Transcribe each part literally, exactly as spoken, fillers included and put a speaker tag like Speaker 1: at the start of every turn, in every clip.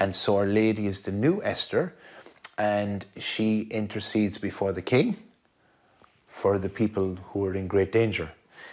Speaker 1: And so Our Lady is the new Esther, and she intercedes before the king for the people who are in great danger.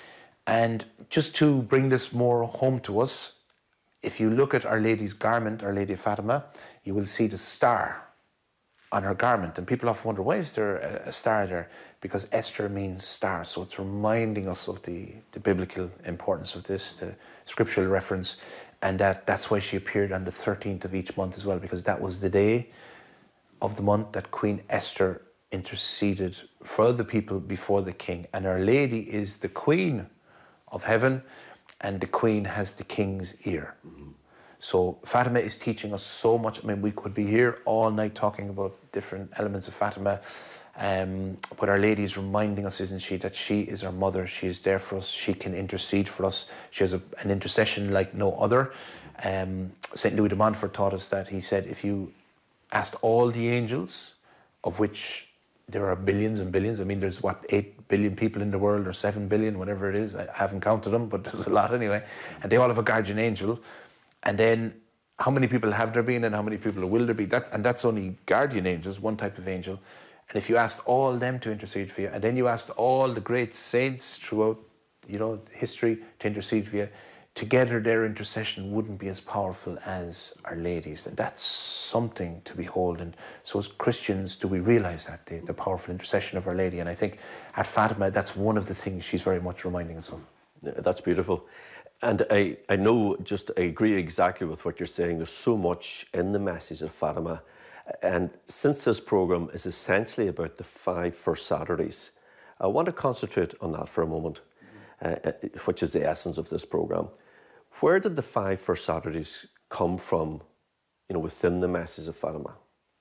Speaker 1: And just to bring this more home to us, if you look at Our Lady's garment, Our Lady of Fatima, you will see the star on her garment. And people often wonder, why is there a star there? Because Esther means star. So it's reminding us of the, the biblical importance of this, the scriptural reference. And that, that's why she appeared on the thirteenth of each month as well, because that was the day of the month that Queen Esther interceded for the people before the king. And Our Lady is the Queen of heaven, and the Queen has the king's ear. Mm-hmm. So Fatima is teaching us so much. I mean, we could be here all night talking about different elements of Fatima, um, but Our Lady is reminding us, isn't she, that she is our mother. She is there for us. She can intercede for us. She has a, an intercession like no other. Um, Saint Louis de Montfort taught us that. He said, if you asked all the angels, of which there are billions and billions. I mean, there's what, eight billion people in the world, or seven billion, whatever it is. I haven't counted them, but there's a lot anyway. And they all have a guardian angel. And then how many people have there been and how many people will there be? That, and that's only guardian angels, one type of angel. And if you asked all them to intercede for you, and then you asked all the great saints throughout, you know, history to intercede for you, together their intercession wouldn't be as powerful as Our Lady's. And that's something to behold. And so as Christians, do we realise that, the, the powerful intercession of Our Lady? And I think at Fatima, that's one of the things she's very much reminding us of.
Speaker 2: Yeah, that's beautiful. And I, I know, just I agree exactly with what you're saying. There's so much in the message of Fatima. And since this programme is essentially about the five first Saturdays, I want to concentrate on that for a moment, mm-hmm. uh, which is the essence of this programme. Where did the five first Saturdays come from, you know, within the message of Fatima?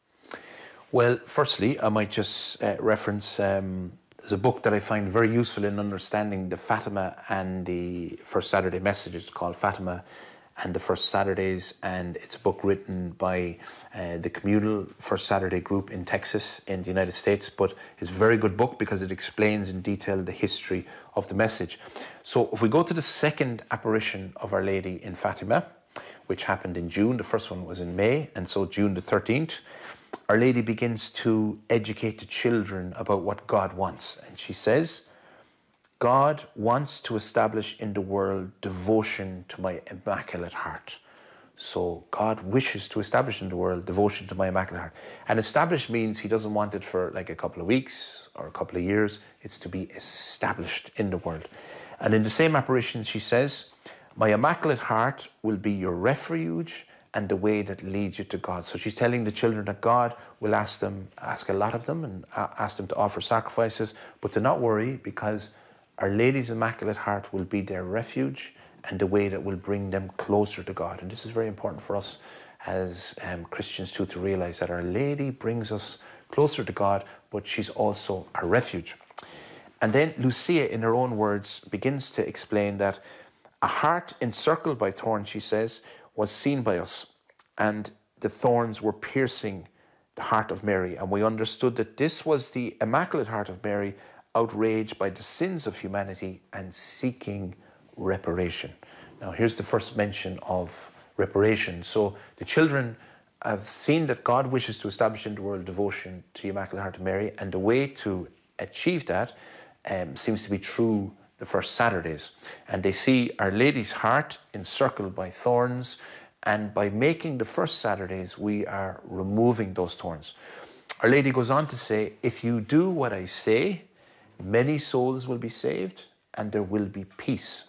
Speaker 1: Well, firstly, I might just uh, reference, um, there's a book that I find very useful in understanding the Fatima and the First Saturday messages called Fatima and the First Saturdays, and it's a book written by uh, the Communal First Saturday group in Texas in the United States, but it's a very good book because it explains in detail the history of the message. So if we go to the second apparition of Our Lady in Fatima, which happened in June, the first one was in May, and so June the thirteenth, Our Lady begins to educate the children about what God wants. And she says, God wants to establish in the world devotion to my Immaculate Heart. So God wishes to establish in the world devotion to my Immaculate Heart. And establish means he doesn't want it for like a couple of weeks or a couple of years. It's to be established in the world. And in the same apparition, she says, my Immaculate Heart will be your refuge and the way that leads you to God. So she's telling the children that God will ask them, ask a lot of them, and ask them to offer sacrifices, but to not worry, because Our Lady's Immaculate Heart will be their refuge and the way that will bring them closer to God. And this is very important for us as um, Christians too, to realise that Our Lady brings us closer to God, but she's also our refuge. And then Lucia, in her own words, begins to explain that a heart encircled by thorns, she says, was seen by us, and the thorns were piercing the heart of Mary. And we understood that this was the Immaculate Heart of Mary, outraged by the sins of humanity and seeking reparation. Now, here's the first mention of reparation. So the children have seen that God wishes to establish in the world devotion to the Immaculate Heart of Mary, and the way to achieve that um, seems to be through the first Saturdays. And they see Our Lady's heart encircled by thorns, and by making the first Saturdays, we are removing those thorns. Our Lady goes on to say, if you do what I say, many souls will be saved and there will be peace.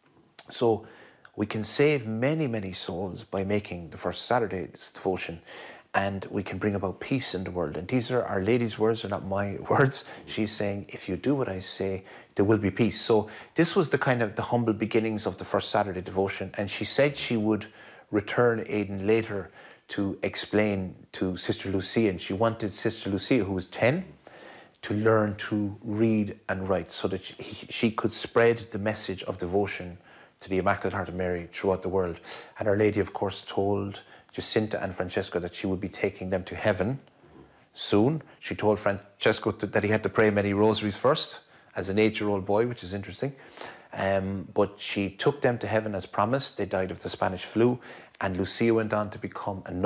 Speaker 1: So we can save many, many souls by making the first Saturday's devotion, and we can bring about peace in the world. And these are Our Lady's words, they're not my words. She's saying, if you do what I say, there will be peace. So this was the kind of the humble beginnings of the first Saturday devotion. And she said she would return, Aidan, later to explain to Sister Lucia. And she wanted Sister Lucia, who was ten, to learn to read and write so that she, she could spread the message of devotion to the Immaculate Heart of Mary throughout the world. And Our Lady, of course, told Jacinta and Francesco that she would be taking them to heaven soon. She told Francesco to, that he had to pray many rosaries first as an eight-year-old boy, which is interesting. Um, but she took them to heaven as promised. They died of the Spanish flu, and Lucia went on to become a nun.